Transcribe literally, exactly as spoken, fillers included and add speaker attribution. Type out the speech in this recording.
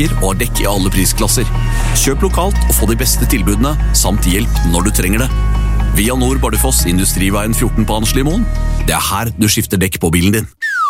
Speaker 1: merker og har dekk i alle prisklasser. Kjøp lokalt og få de beste tilbudene, samt hjelp når du trenger det. Via Nord Bardufoss Industriveien fjorten på Anslimoen. Det er her du skifter dekk på bilen din.